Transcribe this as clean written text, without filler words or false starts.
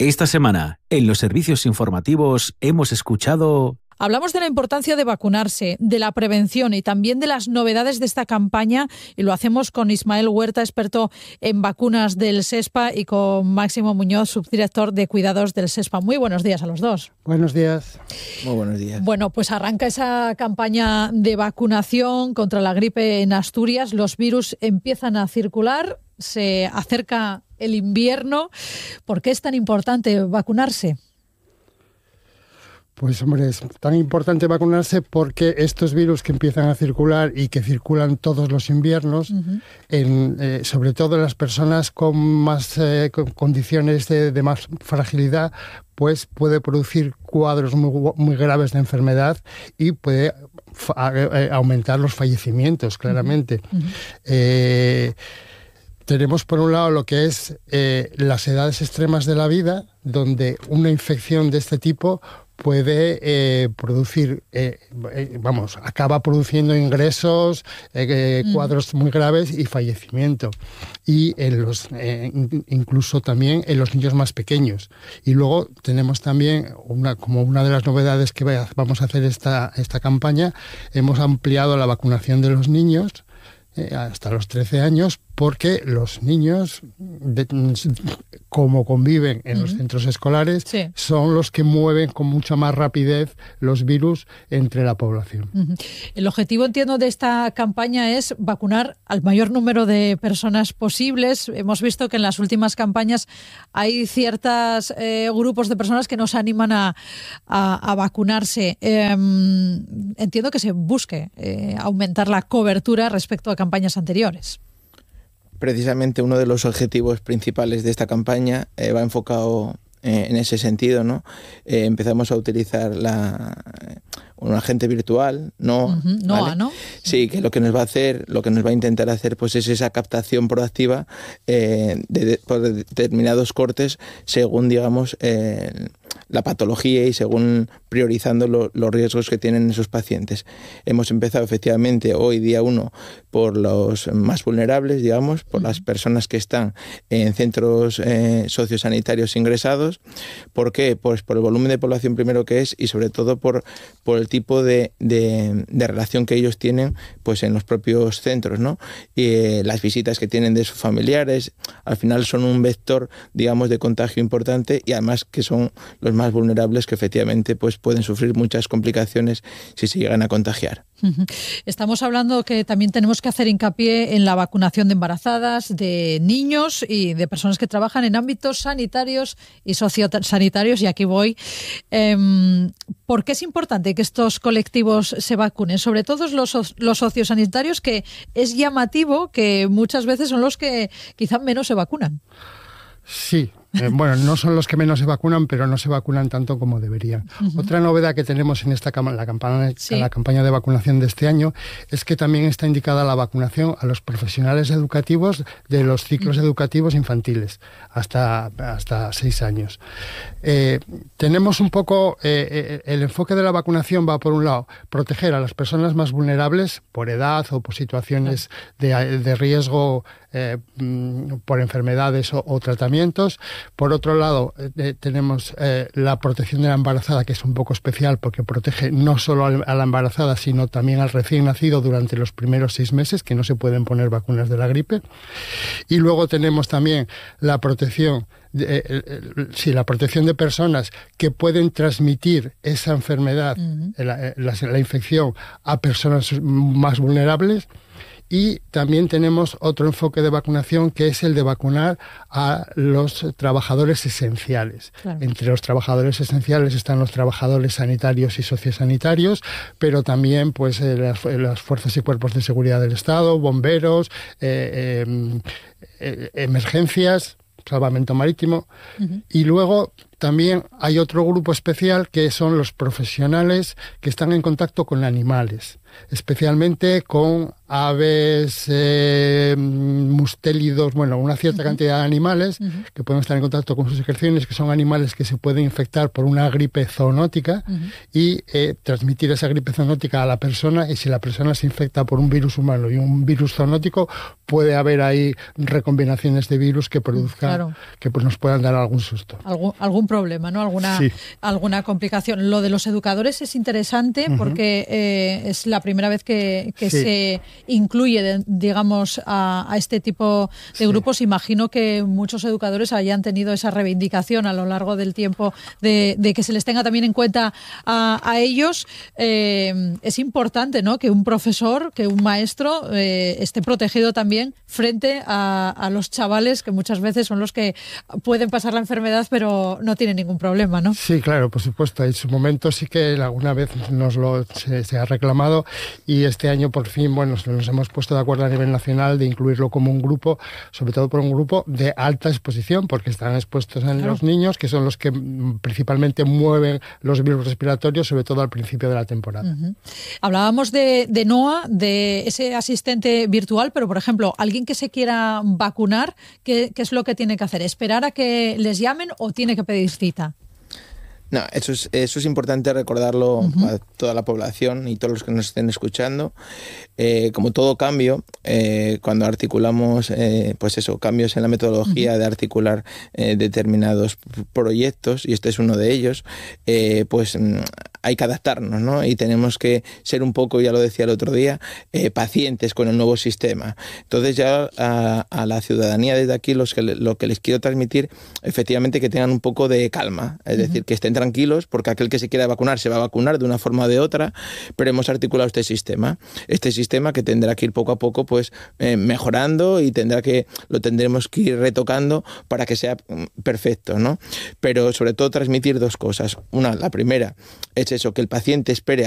Esta semana, en los servicios informativos, hemos escuchado... Hablamos de la importancia de vacunarse, de la prevención y también de las novedades de esta campaña, y lo hacemos con Ismael Huerta, experto en vacunas del SESPA, y con Máximo Muñoz, subdirector de cuidados del SESPA. Muy buenos días a los dos. Buenos días. Muy buenos días. Bueno, pues arranca esa campaña de vacunación contra la gripe en Asturias. Los virus empiezan a circular, se acerca el invierno. ¿Por qué es tan importante vacunarse? Pues hombre, es tan importante vacunarse porque estos virus que empiezan a circular y que circulan todos los inviernos, sobre todo en las personas con más con condiciones de más fragilidad, pues puede producir cuadros muy graves de enfermedad y puede aumentar los fallecimientos, claramente. Tenemos por un lado lo que es las edades extremas de la vida, donde una infección de este tipo puede producir, acaba produciendo ingresos, cuadros muy graves y fallecimiento. Y incluso también en los niños más pequeños. Y luego tenemos también, como una de las novedades que vamos a hacer esta campaña, hemos ampliado la vacunación de los niños hasta los 13 años, porque los niños, como conviven en los centros escolares, son los que mueven con mucha más rapidez los virus entre la población. El objetivo, entiendo, de esta campaña es vacunar al mayor número de personas posibles. Hemos visto que en las últimas campañas hay ciertos grupos de personas que nos animan a vacunarse. Entiendo que se busque aumentar la cobertura respecto a campañas anteriores. Precisamente uno de los objetivos principales de esta campaña va enfocado en ese sentido, ¿no? Empezamos a utilizar un agente virtual, ¿vale? ¿no? Sí, que lo que nos va a intentar hacer, pues es esa captación proactiva por determinados cortes, según, digamos, la patología y según priorizando los riesgos que tienen esos pacientes. Hemos empezado efectivamente hoy, día 1, por los más vulnerables, digamos, por las personas que están en centros sociosanitarios ingresados. ¿Por qué? Pues por el volumen de población primero que es, y sobre todo por el tipo de relación que ellos tienen, pues en los propios centros, ¿no? Y las visitas que tienen de sus familiares, al final son un vector, digamos, de contagio importante, y además que son los más vulnerables, que efectivamente pues pueden sufrir muchas complicaciones si se llegan a contagiar. Estamos hablando que también tenemos que hacer hincapié en la vacunación de embarazadas, de niños y de personas que trabajan en ámbitos sanitarios y sociosanitarios, y aquí voy. ¿Por qué es importante que estos colectivos se vacunen? Sobre todo los sociosanitarios, que es llamativo que muchas veces son los que quizá menos se vacunan. Sí. No son los que menos se vacunan, pero no se vacunan tanto como deberían. Otra novedad que tenemos en la campaña de vacunación de este año es que también está indicada la vacunación a los profesionales educativos de los ciclos educativos infantiles hasta 6 años. Tenemos un poco el enfoque de la vacunación va, por un lado, proteger a las personas más vulnerables por edad o por situaciones de riesgo por enfermedades o tratamientos. Por otro lado, tenemos la protección de la embarazada, que es un poco especial porque protege no solo a la embarazada, sino también al recién nacido durante los primeros 6 meses, que no se pueden poner vacunas de la gripe. Y luego tenemos también la protección de personas que pueden transmitir esa enfermedad, la infección, a personas más vulnerables. Y también tenemos otro enfoque de vacunación, que es el de vacunar a los trabajadores esenciales. Claro. Entre los trabajadores esenciales están los trabajadores sanitarios y sociosanitarios, pero también pues las fuerzas y cuerpos de seguridad del Estado, bomberos, emergencias, salvamento marítimo. Y luego también hay otro grupo especial que son los profesionales que están en contacto con animales, especialmente con aves, mustélidos, bueno, una cierta cantidad de animales que pueden estar en contacto con sus secreciones, que son animales que se pueden infectar por una gripe zoonótica y transmitir esa gripe zoonótica a la persona, y si la persona se infecta por un virus humano y un virus zoonótico, puede haber ahí recombinaciones de virus que produzcan, que pues nos puedan dar algún susto. Algún problema, ¿no? Alguna complicación. Lo de los educadores es interesante porque es la primera vez que se incluye, digamos, a este tipo de grupos. Imagino que muchos educadores hayan tenido esa reivindicación a lo largo del tiempo de que se les tenga también en cuenta a ellos. Es importante, ¿no?, que un profesor, que un maestro esté protegido también frente a los chavales, que muchas veces son los que pueden pasar la enfermedad pero no tienen ningún problema, ¿no? Sí, claro, por supuesto. En su momento sí que alguna vez se ha reclamado, y este año por fin, bueno, nos hemos puesto de acuerdo a nivel nacional de incluirlo como un grupo, sobre todo por un grupo de alta exposición, porque están expuestos en los niños, que son los que principalmente mueven los virus respiratorios, sobre todo al principio de la temporada. Hablábamos de NOA, de ese asistente virtual, pero por ejemplo, alguien que se quiera vacunar, ¿qué es lo que tiene que hacer? ¿Esperar a que les llamen o tiene que pedir cita? No, eso es importante recordarlo a toda la población y todos los que nos estén escuchando. Como todo cambio, cuando articulamos cambios en la metodología de articular determinados proyectos, y este es uno de ellos, hay que adaptarnos, ¿no? Y tenemos que ser un poco, ya lo decía el otro día, pacientes con el nuevo sistema. Entonces ya a la ciudadanía desde aquí lo que les quiero transmitir, efectivamente, que tengan un poco de calma, es decir, que estén tranquilos, porque aquel que se quiera vacunar se va a vacunar de una forma o de otra, pero hemos articulado este sistema que tendrá que ir poco a poco mejorando, y lo tendremos que ir retocando para que sea perfecto, ¿no? Pero sobre todo transmitir dos cosas. La primera es eso, que el paciente espere